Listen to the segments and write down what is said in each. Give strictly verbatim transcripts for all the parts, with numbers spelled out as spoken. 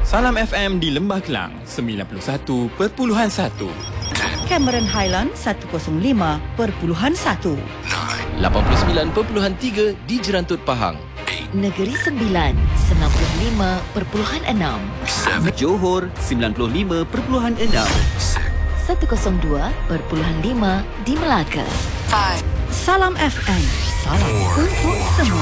Salam F M di Lembah Kelang sembilan puluh satu perpuluhan satu. Cameron Highland seratus lima perpuluhan satu. lapan puluh sembilan perpuluhan tiga di Jerantut Pahang. Negeri Sembilan sembilan puluh lima perpuluhan enam. Johor sembilan puluh lima perpuluhan enam. seratus dua perpuluhan lima di Melaka. Salam F M. Salam untuk semua.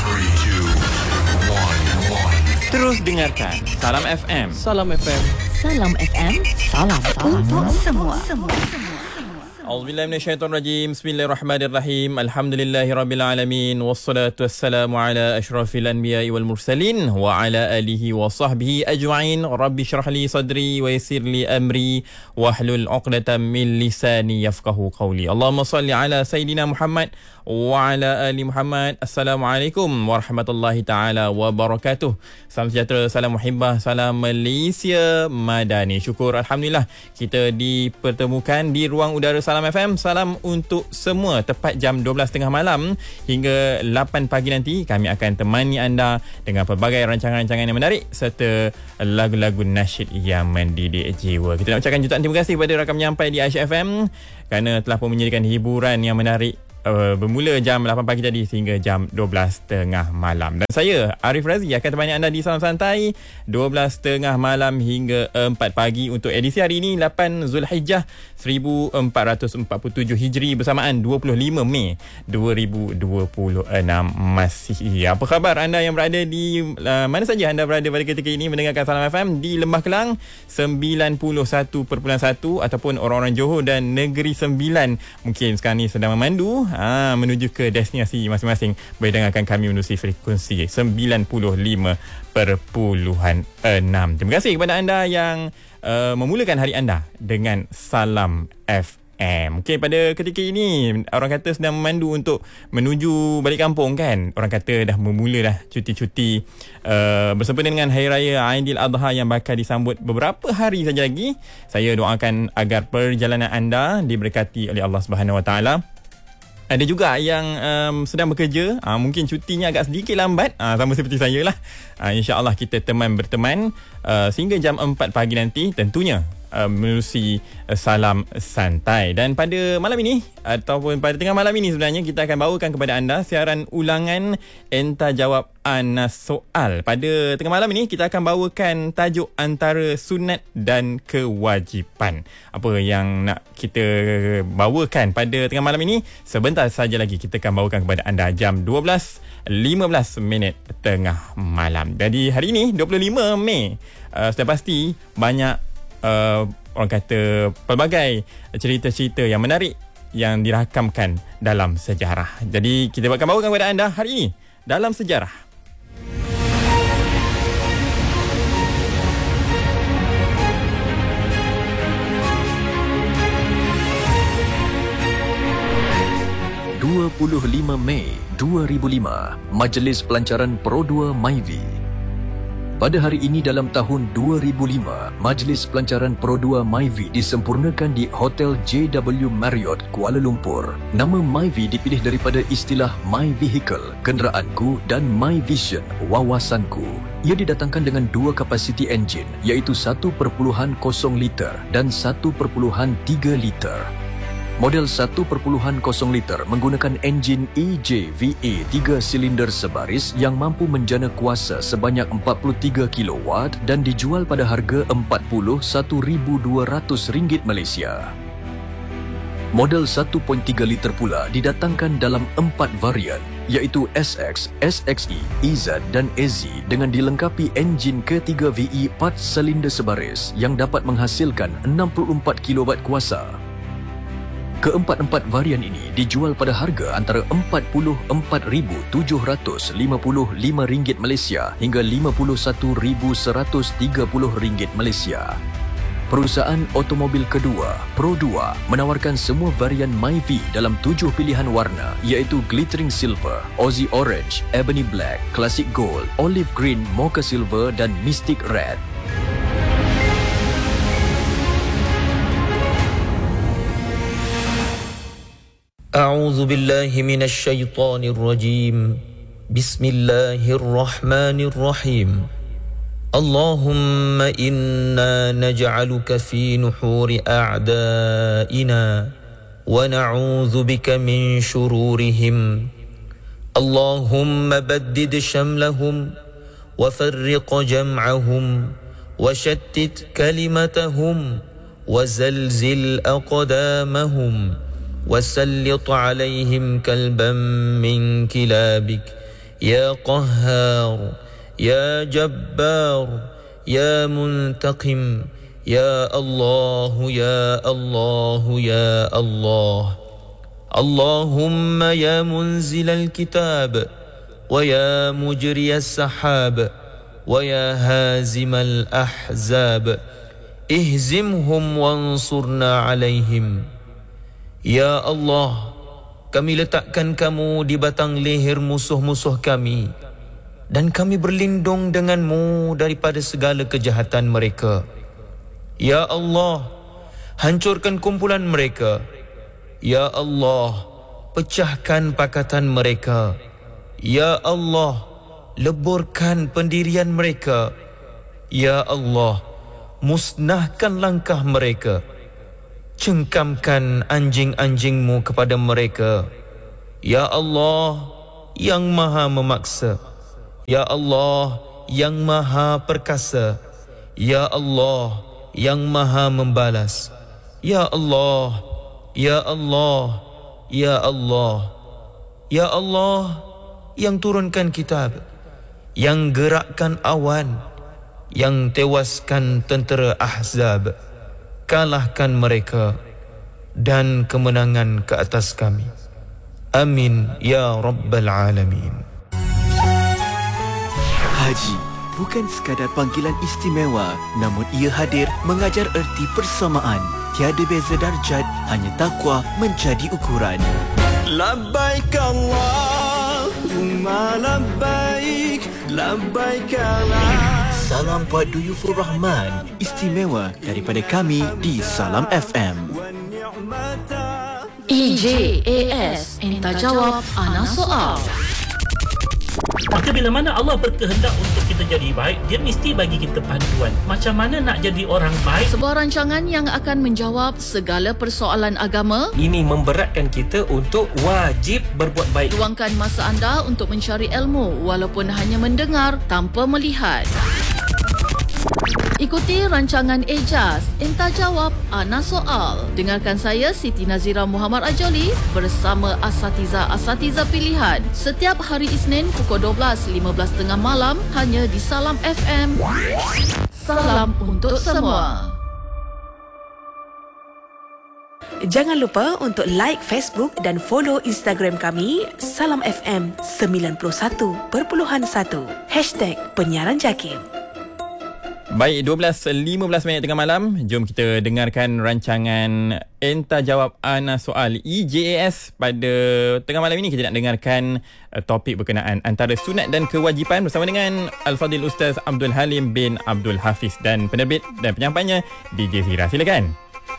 Terus dengarkan Salam F M. Salam F M. Salam F M. Salam untuk semua. semua. A'udzubillahi minasyaitonirrajim. Bismillahirrahmanirrahim. Alhamdulillahirabbil alamin wassalatu wassalamu ala asyrafil anbiya'i wal mursalin wa ala alihi wa sahbihi ajma'in. Rabbi shrah li sadri wa yassir li amri wahlul 'uqdatam min lisani yafqahu qawli. Allahumma salli ala sayidina Muhammad wa ala ali Muhammad. Assalamualaikum warahmatullahi taala wabarakatuh. Salam sejahtera, salam muhibbah, salam Malaysia Madani. Syukur alhamdulillah kita dipertemukan di ruang udara Salam F M. Salam untuk semua. Tepat jam dua belas tiga puluh malam hingga lapan pagi nanti kami akan temani anda dengan pelbagai rancangan-rancangan yang menarik serta lagu-lagu nasyid yang mendidik jiwa. Kita nak ucapkan jutaan terima kasih kepada rakam menyampai di Aisyah F M kerana telah pun menyediakan hiburan yang menarik Uh, bermula jam lapan pagi tadi sehingga jam dua belas tengah malam. Dan saya, Arif Razi, akan temani anda di Salam Santai dua belas tengah malam hingga empat pagi untuk edisi hari ini lapan Zulhijjah seribu empat ratus empat puluh tujuh Hijri bersamaan dua puluh lima Mei dua ribu dua puluh enam Masihi. Apa khabar anda yang berada di uh, mana saja anda berada pada ketika ini mendengarkan Salam F M di Lembah Kelang sembilan puluh satu perpuluhan satu ataupun orang-orang Johor dan Negeri Sembilan mungkin sekarang ni sedang memandu Ha, menuju ke destinasi masing-masing, boleh dengarkan kami menerusi frekuensi sembilan puluh lima perpuluhan enam. Terima kasih kepada anda yang uh, memulakan hari anda dengan Salam F M. Okey, pada ketika ini orang kata sedang memandu untuk menuju balik kampung kan. Orang kata dah bermula dah cuti-cuti uh, bersempena dengan Hari Raya Aidiladha yang bakal disambut beberapa hari saja lagi. Saya doakan agar perjalanan anda diberkati oleh Allah Subhanahu Wa Taala. Ada juga yang um, sedang bekerja, uh, mungkin cutinya agak sedikit lambat, uh, sama seperti saya lah. Uh, InsyaAllah kita teman berteman uh, sehingga jam empat pagi nanti tentunya uh, menerusi uh, Salam Santai. Dan pada malam ini ataupun pada tengah malam ini sebenarnya kita akan bawakan kepada anda siaran ulangan Entah Jawab Anas Soal. Pada tengah malam ini kita akan bawakan tajuk antara sunat dan kewajipan. Apa yang nak kita bawakan pada tengah malam ini? Sebentar saja lagi kita akan bawakan kepada anda jam dua belas lima belas minit tengah malam. Jadi hari ini dua puluh lima Mei, uh, sudah pasti banyak uh, orang kata pelbagai cerita-cerita yang menarik yang dirakamkan dalam sejarah. Jadi kita akan bawakan kepada anda hari ini dalam sejarah. dua puluh lima Mei dua ribu lima, Majlis Pelancaran Pro dua Myvi. Pada hari ini dalam tahun dua ribu lima, Majlis Pelancaran Pro dua Myvi disempurnakan di Hotel J W Marriott, Kuala Lumpur. Nama Myvi dipilih daripada istilah My Vehicle, kenderaanku, dan My Vision, wawasanku. Ia didatangkan dengan dua kapasiti enjin, iaitu satu perpuluhan kosong liter dan satu perpuluhan tiga liter. Model satu perpuluhan kosong liter menggunakan enjin E J V A tiga silinder sebaris yang mampu menjana kuasa sebanyak empat puluh tiga kilowatt dan dijual pada harga empat puluh satu ribu dua ratus ringgit Malaysia. Model satu perpuluhan tiga liter pula didatangkan dalam empat varian, iaitu S X, S X E, E Z dan A Z dengan dilengkapi enjin K tiga V E empat silinder sebaris yang dapat menghasilkan enam puluh empat kilowatt kuasa. Keempat-empat varian ini dijual pada harga antara empat puluh empat ribu tujuh ratus lima puluh lima ringgit Malaysia hingga lima puluh satu ribu seratus tiga puluh ringgit Malaysia. Perusahaan automobil kedua, Pro dua, menawarkan semua varian Myvi dalam tujuh pilihan warna, iaitu Glittering Silver, Aussie Orange, Ebony Black, Classic Gold, Olive Green, Mocha Silver dan Mystic Red. أعوذ بالله من الشيطان الرجيم بسم الله الرحمن الرحيم اللهم إنا نجعلك في نحور أعدائنا ونعوذ بك من شرورهم اللهم بدد شملهم وفرق جمعهم وشتت كلمتهم وزلزل أقدامهم وسلط عليهم كلبا من كلابك يا قهار يا جبار يا منتقم يا الله يا الله يا الله اللهم يا منزل الكتاب ويا مجري السحاب ويا هازم الأحزاب اهزمهم وانصرنا عليهم Ya Allah, kami letakkan kamu di batang leher musuh-musuh kami dan kami berlindung denganmu daripada segala kejahatan mereka. Ya Allah, hancurkan kumpulan mereka. Ya Allah, pecahkan pakatan mereka. Ya Allah, leburkan pendirian mereka. Ya Allah, musnahkan langkah mereka. Cengkamkan anjing-anjingmu kepada mereka. Ya Allah, yang maha memaksa. Ya Allah, yang maha perkasa. Ya Allah, yang maha membalas. Ya Allah, Ya Allah, Ya Allah, Ya Allah, yang turunkan kitab, yang gerakkan awan, yang tewaskan tentera Ahzab. Kalahkan mereka dan kemenangan ke atas kami. Amin ya Rabbal Alamin. Haji bukan sekadar panggilan istimewa, namun ia hadir mengajar erti persamaan. Tiada beza darjat, hanya takwa menjadi ukuran. Labbaik Allahumma labbaik, labbaik Allah. Salam buat Duyufur Rahman, istimewa daripada kami di Salam F M. E J A S, entah jawab ana soal. Maka bila mana Allah berkehendak untuk kita jadi baik, dia mesti bagi kita panduan. Macam mana nak jadi orang baik? Sebuah rancangan yang akan menjawab segala persoalan agama. Ini memberatkan kita untuk wajib berbuat baik. Luangkan masa anda untuk mencari ilmu walaupun hanya mendengar tanpa melihat. Ikuti rancangan Ejaz, Entah Jawab Ana Soal. Dengarkan saya Siti Nazira Muhammad Ajoli bersama asatiza-asatiza pilihan setiap hari Isnin pukul dua belas lima belas tengah malam hanya di Salam F M. Salam untuk semua. Jangan lupa untuk like Facebook dan follow Instagram kami Salam F M sembilan puluh satu perpuluhan satu Hashtag Penyiaran Jakim. Baik, dua belas lima belas minit tengah malam. Jom kita dengarkan rancangan Entah Jawab Ana Soal E J A S. Pada tengah malam ini kita nak dengarkan uh, topik berkenaan antara sunat dan kewajipan bersama dengan Al-Fadhil Ustaz Abdul Halim bin Abdul Hafiz dan penerbit dan penyampainya D J Zira. Silakan.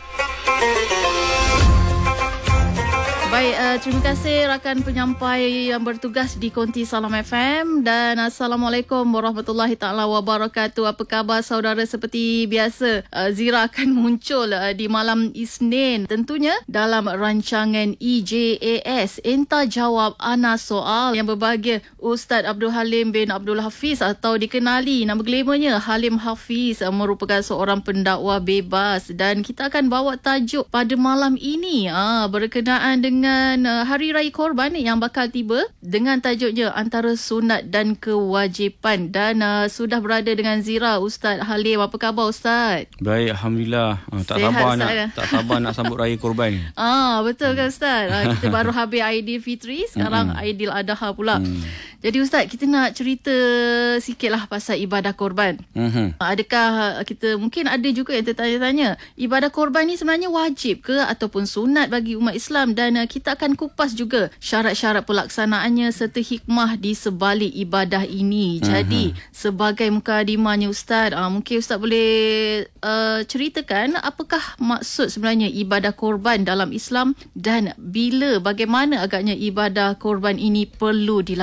Baik, uh, terima kasih rakan penyampai yang bertugas di Konti Salam F M dan Assalamualaikum warahmatullahi taala wabarakatuh. Apa khabar saudara? Seperti biasa, uh, Zira akan muncul uh, di malam Isnin tentunya dalam rancangan E J A S Entah Jawab Ana Soal yang berbahagia Ustaz Abdul Halim bin Abdul Hafiz atau dikenali nama glamournya Halim Hafiz, uh, merupakan seorang pendakwa bebas dan kita akan bawa tajuk pada malam ini uh, berkenaan dengan dengan uh, Hari Raya Korban yang bakal tiba dengan tajuknya antara sunat dan kewajipan dan uh, sudah berada dengan Zira Ustaz Halim. Apa khabar Ustaz? Baik, alhamdulillah. Uh, tak Sehat, sabar Ustaz, nak kan? tak sabar nak sambut Raya Korban. Ah, betul kan Ustaz? Uh, kita baru habis Aidilfitri, sekarang Mm-mm. Aidil Adha pula. Mm. Jadi Ustaz, kita nak cerita sikitlah pasal ibadah korban. Mm-hmm. Adakah kita, mungkin ada juga yang tertanya-tanya, ibadah korban ni sebenarnya wajib ke ataupun sunat bagi umat Islam, dan uh, kita akan kupas juga syarat-syarat pelaksanaannya serta hikmah di sebalik ibadah ini. Mm-hmm. Jadi sebagai mukadimahnya Ustaz, uh, mungkin Ustaz boleh uh, ceritakan apakah maksud sebenarnya ibadah korban dalam Islam dan bila, bagaimana agaknya ibadah korban ini perlu dilakukan.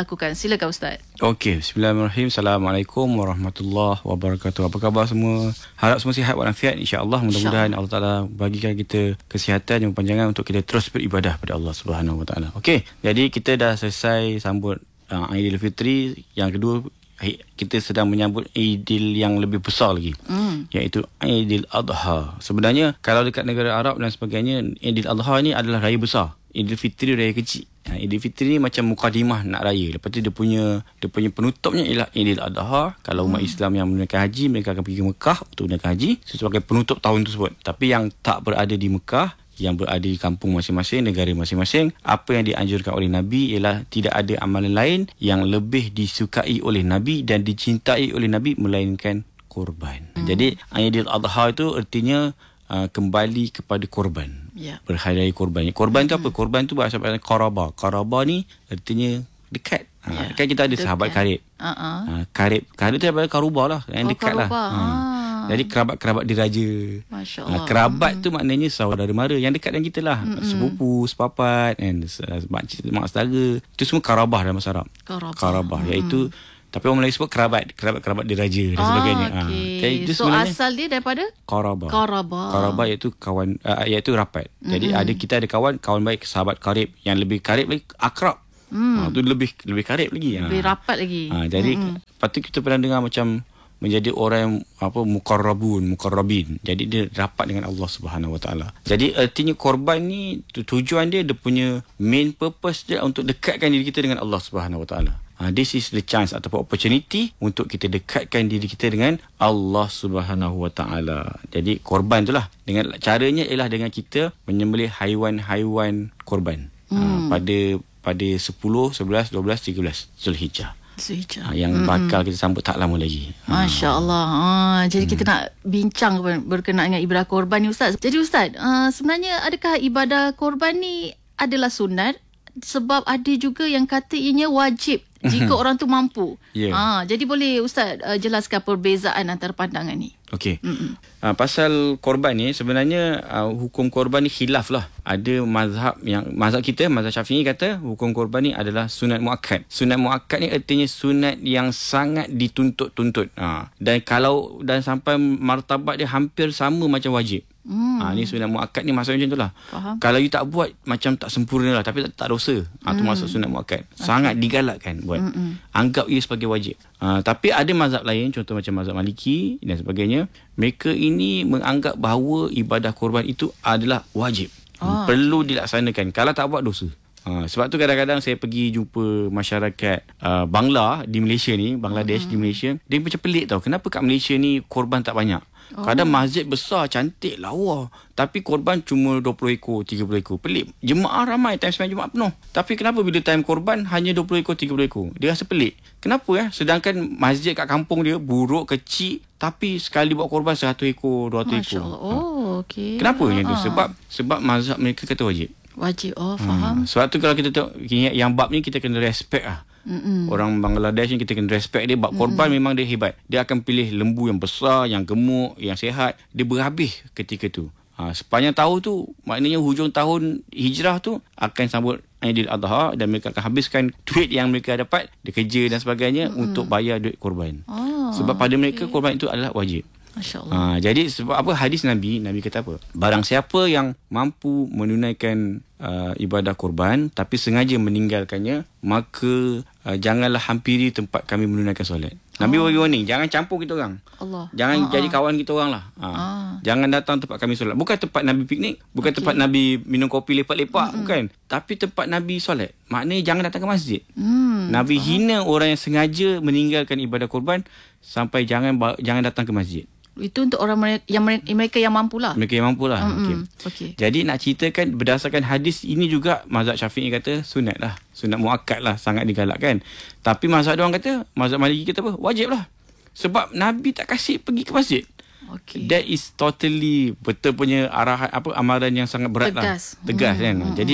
Silakan Ustaz. Okey, bismillahirrahmanirrahim. Assalamualaikum warahmatullahi wabarakatuh. Apa khabar semua? Harap semua sihat walafiat insya-Allah. Mudah-mudahan Allah Taala bagikan kita kesihatan yang panjangan untuk kita terus beribadah pada Allah Subhanahu Wa Taala. Okey, jadi kita dah selesai sambut uh, Aidilfitri. Yang kedua, kita sedang menyambut Aidil yang lebih besar lagi, mm. iaitu Aidil Adha. Sebenarnya kalau dekat negara Arab dan sebagainya, Aidil Adha ni adalah raya besar. Aidilfitri raya kecil. Aidilfitri ni macam mukadimah nak raya. Lepas tu dia punya dia punya penutupnya ialah Aidil Adha. Kalau umat hmm. Islam yang menunaikan haji, mereka akan pergi ke Mekah untuk menunaikan haji sebagai penutup tahun tersebut. Tapi yang tak berada di Mekah, yang berada di kampung masing-masing, negara masing-masing, apa yang dianjurkan oleh Nabi ialah tidak ada amalan lain yang lebih disukai oleh Nabi dan dicintai oleh Nabi melainkan korban. Hmm. Jadi Aidil Adha itu artinya uh, kembali kepada korban. Yeah. Berhari korban. Korban tu hmm. apa? Korban tu bahasa bahasa qaraba. Qaraba ni artinya dekat. Yeah. Ha, kan kita ada dekat. Sahabat karib. Uh-uh. Ha, karib. Karib tu apa? Karuba lah. Yang oh, dekat karuba. Lah. Ha. Ah. Jadi kerabat-kerabat diraja. Masya Allah. Ha, kerabat hmm. tu maknanya saudara mara yang dekat dengan kita lah. Hmm. Sepupu, sepapat, and mak, mak saudara. Itu semua karabah dalam bahasa Arab. Karabah. Karabah. Hmm. Iaitu tapi orang Melayu sebut kerabat, kerabat-kerabat diraja dan ah, sebagainya. Okay. Ha. So asal dia daripada Qarabah. Qarabah. Qarabah iaitu kawan, uh, iaitu rapat. Mm-hmm. Jadi ada kita ada kawan, kawan baik, sahabat karib, yang lebih karib lagi akrab. Mm. Ha, tu lebih lebih karib lagi. Lebih ha. rapat lagi. Ha, jadi mm-hmm. patut kita pernah dengar macam menjadi orang yang apa muqarrabun, muqarrabin. Jadi dia rapat dengan Allah Subhanahu Wa Taala. Jadi artinya korban ni tu, tujuan dia dia punya main purpose dia untuk dekatkan diri kita dengan Allah Subhanahu Wa Taala. Uh, this is the chance ataupun opportunity untuk kita dekatkan diri kita dengan Allah Subhanahu Wa Taala. Jadi korban itulah, dengan caranya ialah dengan kita menyembelih haiwan-haiwan korban hmm. uh, pada pada sepuluh, sebelas, dua belas, tiga belas Zulhijjah. Zulhijjah. Uh, yang hmm. bakal kita sambut tak lama lagi. Masya-Allah. Uh, jadi hmm. kita nak bincang berkenaan dengan ibadah korban ni Ustaz. Jadi Ustaz, uh, sebenarnya adakah ibadah korban ni adalah sunat? Sebab ada juga yang kata ianya wajib jika orang tu mampu. Yeah. Ha, jadi boleh Ustaz uh, jelaskan perbezaan antara pandangan ni? Okey. Uh, pasal korban ni sebenarnya uh, hukum korban ni khilaf lah. Ada mazhab yang mazhab kita, mazhab Syafi'i kata hukum korban ni adalah sunat muakkad. Sunat muakkad ni artinya sunat yang sangat dituntut-tuntut. Ha, dan kalau dan sampai martabat dia hampir sama macam wajib. Hmm. Ha, ni sunat muakkad ni maksudnya macam itulah. Faham. Kalau you tak buat macam tak sempurna lah, tapi tak, tak dosa. Ha, tu hmm. masuk sunat muakkad. Sangat okay. digalakkan buat. Hmm. Anggap ia sebagai wajib. Ha, tapi ada mazhab lain, contoh macam mazhab Maliki dan sebagainya. Mereka ini menganggap bahawa ibadah korban itu adalah wajib. Oh. Perlu dilaksanakan. Kalau tak buat dosa. Ha, sebab tu kadang-kadang saya pergi jumpa masyarakat uh, Bangla di Malaysia ni, Bangladesh hmm. di Malaysia. Dia macam pelik tau. Kenapa kat Malaysia ni korban tak banyak? Oh. Kadang masjid besar, cantik, lawa. Tapi korban cuma dua puluh ekor, tiga puluh ekor. Pelik. Jemaah ramai, time sembahyang Jumaat penuh. Tapi kenapa bila time korban hanya dua puluh ekor, tiga puluh ekor? Dia rasa pelik. Kenapa ya? Sedangkan masjid kat kampung dia buruk, kecil. Tapi sekali buat korban seratus ekor, dua ratus ekor. Oh, okey. Kenapa yang tu? Sebab sebab mazhab mereka kata wajib. Wajib, oh faham. Hmm. Sebab tu kalau kita tengok yang bab ni kita kena respect lah. Mm-mm. Orang Bangladesh ni kita kena respect dia. Bab korban Mm-mm. memang dia hebat. Dia akan pilih lembu yang besar, yang gemuk, yang sihat. Dia berhabis ketika tu. Ha, sepanjang tahun tu, maknanya hujung tahun hijrah tu akan sambut Aidil Adha dan mereka akan habiskan duit yang mereka dapat, dia kerja dan sebagainya Mm-mm. untuk bayar duit korban. Oh, sebab pada mereka okay. korban itu adalah wajib. Ha, jadi sebab apa hadis Nabi, Nabi kata apa? Barang siapa yang mampu menunaikan uh, ibadah korban tapi sengaja meninggalkannya, maka uh, janganlah hampiri tempat kami menunaikan solat. Nabi oh. bagi warning, jangan campur kita orang. Allah. Jangan oh, jadi oh. kawan kita orang lah. Ha. Oh. Jangan datang tempat kami solat. Bukan tempat Nabi piknik, bukan okay. tempat Nabi minum kopi lepak-lepak, mm-hmm. bukan. Tapi tempat Nabi solat. Maknanya jangan datang ke masjid. Mm, Nabi faham. hina orang yang sengaja meninggalkan ibadah korban sampai jangan jangan datang ke masjid. Itu untuk orang mereka yang mereka yang mampulah. Mereka yang mampulah. Mm-hmm. Okey. Okay. Jadi nak ceritakan berdasarkan hadis ini juga mazhab Syafi'i kata sunat lah. Sunat muakkad lah, sangat digalakkan. Tapi mazhab dia orang kata, mazhab Maliki kata apa? Wajib lah. Sebab Nabi tak kasih pergi ke masjid. Okay. That is totally betul punya arahan apa amaran yang sangat berat Tegas. lah. Tegas. Hmm. kan. Hmm. Jadi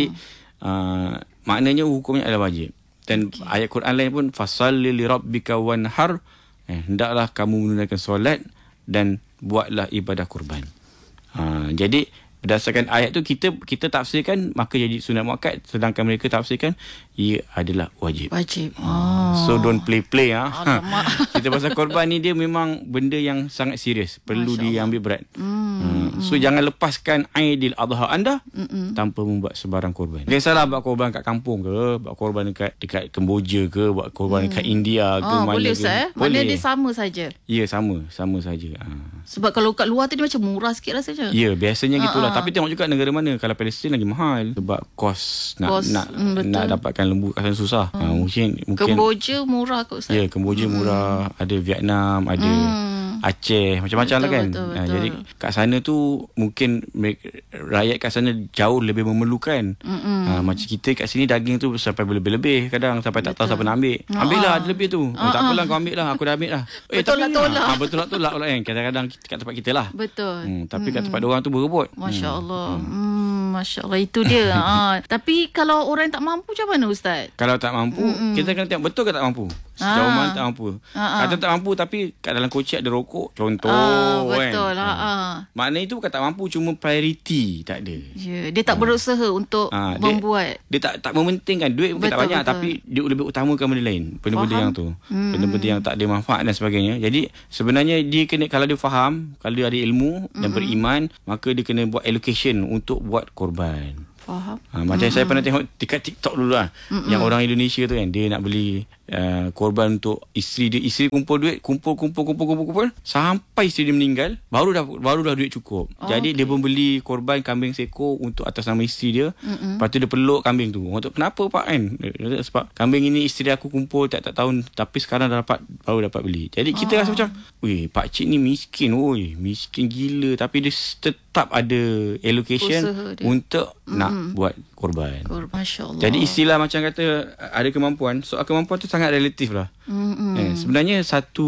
uh, maknanya hukumnya adalah wajib. Dan okay. ayat Quran lain pun fasalli li rabbika wanhar. Eh, hendaklah kamu menunaikan solat dan buatlah ibadah kurban. Ha, jadi berdasarkan ayat tu kita kita tafsirkan maka jadi sunat muakkad, sedangkan mereka tafsirkan ia adalah wajib. Wajib. Oh. So don't play-play ah. Ha. Kita pasal korban ni dia memang benda yang sangat serius, perlu diambil berat. Hmm. Hmm. So jangan lepaskan Aidil Adha anda Mm-mm. tanpa membuat sebarang korban. Biasalah buat korban kat kampung ke, buat korban dekat dekat Kemboja ke, buat korban hmm. dekat India ke, oh, mana boleh, ke. Boleh, Mana dia sama saja. Ya, sama, sama saja. Ha. Sebab kalau kat luar tu dia macam murah sikit rasanya. Ya, biasanya Ha-ha. gitulah. Tapi tengok juga negara mana. Kalau Palestin lagi mahal sebab kos nak Kos, nak mm, nak dapatkan lembu kat sana susah. Hmm. Ha, mungkin mungkin Kemboja murah kot Ustaz. Ya, Kemboja hmm. murah, ada Vietnam, ada hmm. Aceh, macam-macam lah kan. Betul, betul, Ha, betul. jadi kat sana tu mungkin rakyat kat sana jauh lebih memerlukan. Ha, macam kita kat sini daging tu sampai berlebih-lebih, kadang sampai betul. tak tahu siapa nak ambil. Ha. Ambil lah, ada lebih tu. Oh, Ha. tak apalah kau ambil lah, aku dah ambil lah. Eh, Betul lah tolak. Ha, betul lah tolak pula kan. Kadang-kadang kat tempat kita lah. Betul. Hmm, tapi kat tempat orang tu berebut. Masya Allah. Hmm. Hmm, Masya Allah, itu dia. ha. Tapi kalau orang tak mampu macam mana Ustaz? Kalau tak mampu, Mm-mm. kita kena tengok betul ke tak mampu. Sejauh Ah. mana tak mampu. Ah, ah. Kata tak mampu tapi kat dalam koci ada rokok, contoh Ah, kan. betul lah. Ah. Maknanya itu bukan tak mampu, cuma priority tak ada. Ya, dia tak berusaha untuk Ah, dia- membuat. Dia tak tak mementingkan duit mungkin Betul, tak banyak betul. tapi dia lebih utamakan benda lain, benda-benda Faham. yang tu. Hmm. Benda-benda yang tak ada manfaat dan sebagainya. Jadi sebenarnya dia kena, kalau dia faham, kalau dia ada ilmu dan Mm-mm. beriman, maka dia kena buat allocation untuk buat korban. Faham. Ha, macam mm-hmm. saya pernah tengok dekat TikTok dulu lah. Mm-hmm. Yang orang Indonesia tu kan, dia nak beli uh, korban untuk isteri dia. Isteri kumpul duit, kumpul, kumpul, kumpul, kumpul, kumpul. Sampai isteri dia meninggal, baru dah baru dah duit cukup. Oh, Jadi okay. dia pun beli korban kambing seekor untuk atas nama isteri dia. Mm-mm. Lepas tu dia peluk kambing tu. Orang tu, kenapa pak kan? Dia kata, sebab kambing ini isteri aku kumpul tak tak tahun, tapi sekarang dah dapat, baru dapat beli. Jadi kita Oh. rasa macam, weh, pakcik ni miskin, oi, miskin gila. Tapi dia tetap ada allocation Usaha dia. untuk Mm-mm. nak buat korban. Korban. Masya Allah. Jadi istilah macam kata ada kemampuan. Soal kemampuan tu sangat relatif lah. Mm-mm. Eh, sebenarnya satu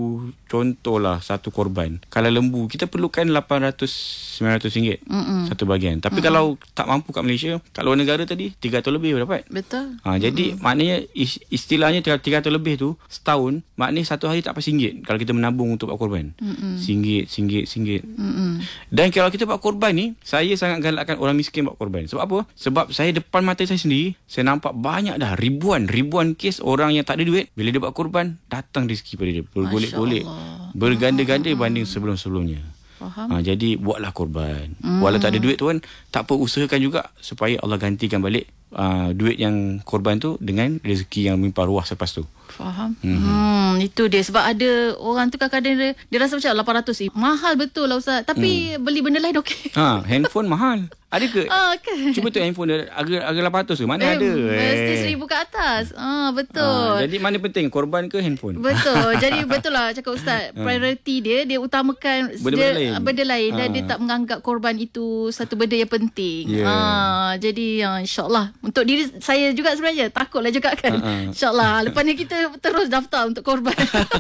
contoh lah, satu korban. Kalau lembu, kita perlukan lapan ratus sembilan ratus ringgit Mm-mm. satu bahagian. Tapi Mm-mm. kalau tak mampu kat Malaysia, kat luar negara tadi, tiga ratus lebih dapat. Betul. Ha, jadi Mm-mm. maknanya istilahnya tiga ratus lebih tu setahun, maknanya satu hari tak apa singgit kalau kita menabung untuk buat korban. Mm-mm. Singgit, singgit, singgit. Mm-mm. Dan kalau kita buat korban ni, saya sangat galakkan orang miskin buat korban. Sebab apa? Sebab saya depan mata saya sendiri, saya nampak banyak dah ribuan, ribuan kes orang yang tak ada duit, bila dia buat korban, datang rezeki pada dia. Bergolek-golek. Berganda-ganda banding sebelum-sebelumnya. Faham. Ha, jadi buatlah korban. Hmm. Walau tak ada duit tu kan, tak apa, usahakan juga supaya Allah gantikan balik uh, duit yang korban tu dengan rezeki yang melimpah ruah selepas tu. Faham. Mhm. Hmm, itu dia. Sebab ada orang tu kadang-kadang dia, dia rasa macam lapan ratus eh, mahal betul lah Ustaz. Tapi Hmm. beli benda lain okey. Ha, handphone mahal. Ada ke? Ah, kan? Cuba tu handphone dia harga harga lapan ratus ke? Mana eh, ada? Mesti Eh. seribu ke atas. Ah, betul. Ha, jadi mana penting, korban ke handphone? Betul. Jadi betul lah cakap Ustaz. Priority dia, dia utamakan Benda-benda dia, lain. benda lain dan Ha. dia tak menganggap korban itu satu benda yang penting. Ya. Ah, jadi uh, insyaAllah. Untuk diri saya juga sebenarnya, takutlah juga kan. Ha, ha. InsyaAllah. Lepas ni kita terus daftar untuk korban.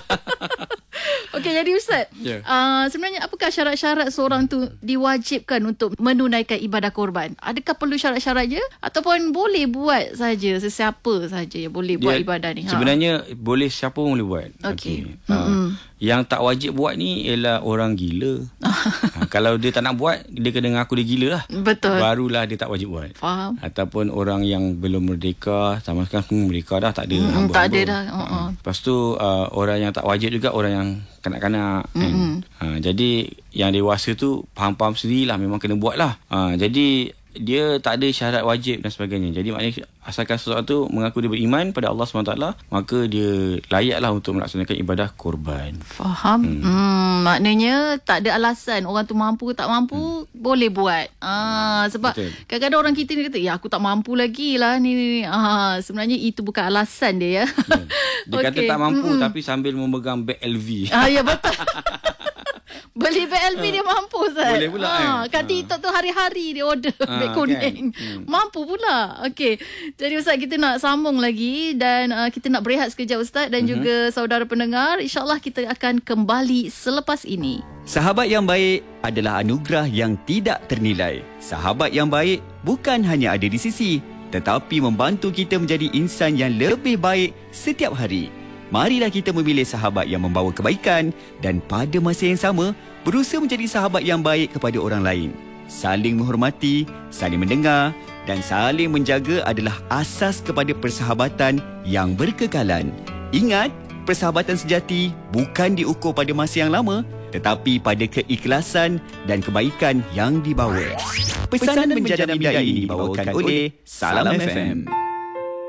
Okey, jadi Ustaz, Ya. uh, sebenarnya apakah syarat-syarat seorang tu diwajibkan untuk menunaikan ibadah korban? Adakah perlu syarat-syaratnya ataupun boleh buat saja sesiapa saja yang boleh buat Dia ibadah ni? Ha. Sebenarnya boleh siapa pun boleh buat. Okey. Ha, Mm-mm. yang tak wajib buat ni ialah orang gila. ha, kalau dia tak nak buat, dia kena ngaku dia gila lah. Betul. Barulah dia tak wajib buat. Faham. Ataupun orang yang belum merdeka, sama sekarang hmm, merdeka dah, tak ada Mm-mm, hamba-hamba. tak ada dah. Uh-uh. Ha. Lepas tu uh, orang yang tak wajib juga orang yang kanak-kanak kan. Ha, jadi yang dewasa tu faham-faham sendirilah, memang kena buat lah. Ha, jadi dia tak ada syarat wajib dan sebagainya. Jadi maknanya asalkan seseorang tu mengaku dia beriman pada Allah subhanahu wa taala, maka dia layaklah untuk melaksanakan ibadah korban. Faham. Hmm. hmm maknanya tak ada alasan orang tu mampu tak mampu hmm. boleh buat. Ah sebab Betul. kadang-kadang orang kita ni kata ya aku tak mampu lagi lah ni. Ah sebenarnya itu bukan alasan dia ya. Dia okay. kata tak mampu hmm. tapi sambil memegang beg L V. Ah ya betul. Beli beg L V dia mampu Ustaz. Boleh pula, ha, kan? kat TikTok tu hari-hari dia order Ha, beg kuning. kan? Hmm. Mampu pula. Okey. Jadi Ustaz, kita nak sambung lagi dan uh, kita nak berehat sekejap Ustaz dan Mhm. juga saudara pendengar. InsyaAllah kita akan kembali selepas ini. Sahabat yang baik adalah anugerah yang tidak ternilai. Sahabat yang baik bukan hanya ada di sisi, tetapi membantu kita menjadi insan yang lebih baik setiap hari. Marilah kita memilih sahabat yang membawa kebaikan dan pada masa yang sama berusaha menjadi sahabat yang baik kepada orang lain. saling menghormati, saling mendengar dan saling menjaga adalah asas kepada persahabatan yang berkekalan. Ingat, persahabatan sejati bukan diukur pada masa yang lama, tetapi pada keikhlasan dan kebaikan yang dibawa. Pesanan menjana bidai ini dibawakan oleh Salam F M.